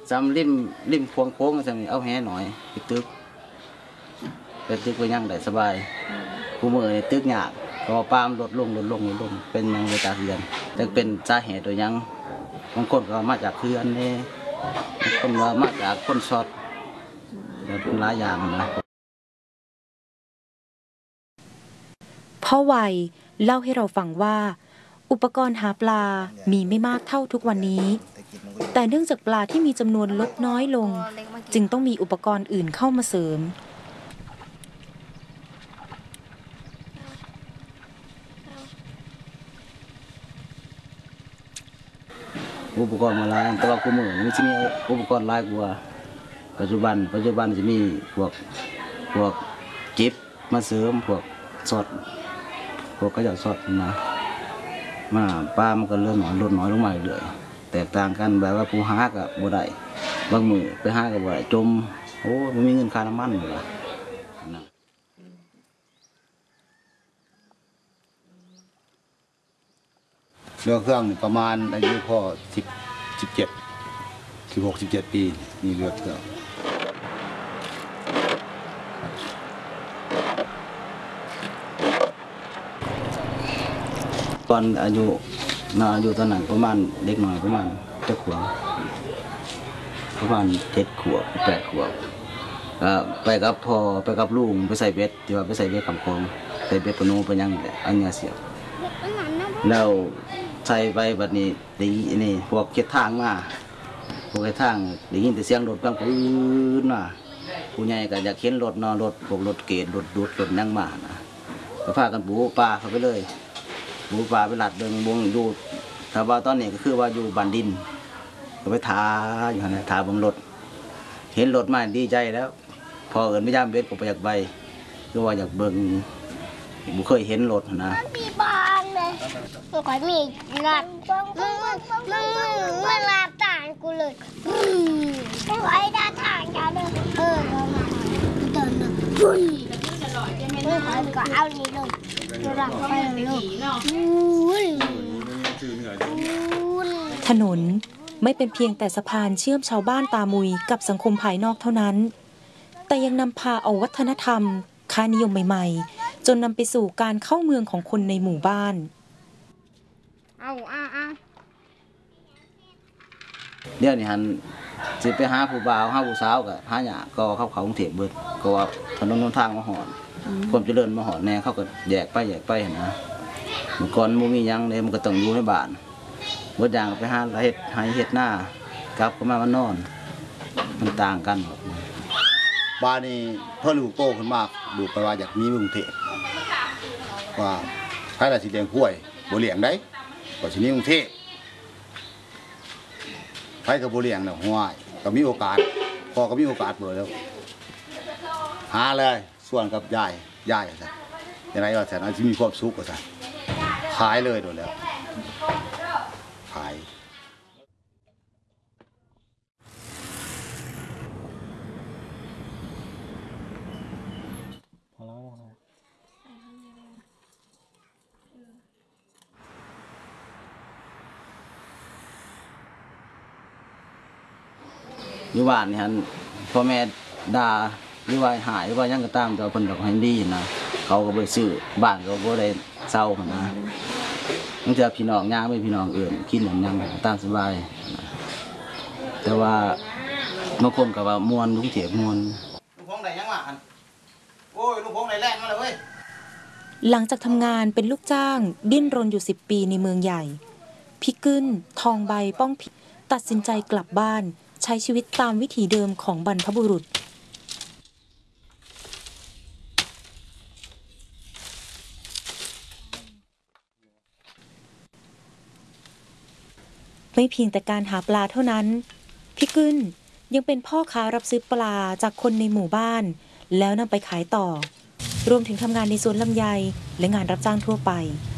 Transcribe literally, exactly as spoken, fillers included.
จำริมริมควงโค้งจำเอาแห่หน่อยไปตึกไปตึกไปย่างได้สบายผู้มือในตึกหยาบก็ปามลดลงลดลงลดลงเป็นยังไปตาเฮือนแต่เป็นสาเหตุโดยยังบางคนก็มาจากเฮือนนี่บางคนก็มาจากคนช็อตเป็นหลายอย่างนะพ่อวัยเล่าให้เราฟังว่าอุปกรณ์หาปลามีไม่มากเท่าทุกวันนี้แต่เนื่องจากปลาที่มีจำนวนลดน้อยลงจึงต้องมีอุปกรณ์อื่นเข้ามาเสริมอุปกรณ์มาล้างแต่ว่ากูมือมันจะมีอุปกรณ์หลายกว่าปัจจุบันปัจจุบันจะมีพวกพวกจิ๊บมาเสริมพวกสดพวกกระเจาะสดนะมาปลามันก็เริ่มน้อยลดน้อยลงมาเรื่อยแตกต่างกันแบบว่าผู้หากับบ่ได้บางมือไปหากับบ่ได้จมโอ้ไม่มีเงินค่าน้ำมันเลยเรือเครื่องประมาณอายุพ่อสิบสิบเจ็ดสิบหกสิบเจ็ดปีมีเรือเครื่องตอนอายุนาอายุตอนนั้นประมาณเด็กหน่อยประมาณเจ็ดขวบประมาณเจ็ดขวบแปดขวบไปกับพ่อไปกับลุงไปใส่เบ็ดที่ว่าไปใส่เบ็ดคำคงใส่เบ็ดปนูไปยังอันเนี้ยเสียบแล้วใส่ไปแบบนี้ได้นี่พวกเก็บทางมาพวกเก็บทางได้ยินแต่เสียงรถกำปืนมาผู้ใหญ่ก็อยากเข็นรถนอนรถพวกรถเกตรถดูดรถนั่งมานะก็พากันปูปลาเข้าไปเลยปูปลาไปหลัดเดินวงดูถ้าว่าตอนนี้ก็คือว่าอยู่บันดินก็ไปทาอยู่นะทาบนรถเห็นรถมาดีใจแล้วพอเอิญไม่ย่ามเบ็ดก็ไปอยากใบคือว่าอยากเบิ่งบุเคยเห็นรถนะมีบ้านเลยมันก็มีรถมึงมึงมึงมึงมึงรับทางกูเลยไม่ไหวด้านทางจะเลยเออเรามาเดินนะจุยมึงก็เอานี่เลยเราไปเลยถนนไม่เป็นเพียงแต่สะพานเชื่อมชาวบ้านตามุยกับสังคมภายนอกเท่านั้นแต่ยังนำพาเอาวัฒนธรรมค่านิยมใหม่ๆจนนำไปสู่การเข้าเมืองของคนในหมู่บ้านเอาเอาเอาเดี๋ยวนี้ฮันสิไปหาผู้บ่าวหาผู้สาวกับหาหยาก็เข้าเขากรุงเทพเบิดก็ว่าถนนหนทางมาหอนความเจริญมาหอนแน่เขาก็แยกไปแยกไปนะเมื่อก่อนมันมียังเลยมันก็ต้องอยู่ในบ้านบดอย่างไปหาเห็ดหาเห็ดหน้ากลับก็มามันนอนมันต่างกันบ้านนี้เพื่อลูกโตขึ้นมากดูไปว่าอยากมีกรุงเทพว่าใครละสิเลี้ยงกล้วยบ่เลี้ยงได้ก็สิมีกรุงเทพใครก็บ่เลี้ยงน่ะห้วยก็มีโอกาสพอก็มีโอกาสเบิดแล้วหาเลยส่วนกับยายยายว่าซั่นจังได๋ว่าซั่นอาจสิมีความสุขว่าซั่นขายเลยโดนแล้วขายอยู่บ้านนี่ฮันพ่อแม่ด่าหรือว่าหายหรือว่ายังก็ตามแต่เพิ่นก็ให้ดีนะเขาก็บ่ซื้อบ้านก็บ่ได้เซาหั่นนะบางเทื่อพี่น้องย่างไม่พี่น้องเอื่นกินหยังยังตามสบายแต่ว่าบางคนก็ว่ามวนลุงเถียบมวนลุงพงได้ยังวะหั่นโอ้ยลุงพงได้แรงมาแล้วเว้ยหลังจากทำงานเป็นลูกจ้างดิ้นรนอยู่สิบปีในเมืองใหญ่พี่กึ้นทองใบป้องผิดตัดสินใจกลับบ้านใช้ชีวิตตามวิถีเดิมของบรรพบุรุษไม่เพียงแต่การหาปลาเท่านั้นพี่กึ้นยังเป็นพ่อค้ารับซื้อปลาจากคนในหมู่บ้านแล้วนำไปขายต่อรวมถึงทำงานในสวนลำไยและงานรับจ้างทั่วไป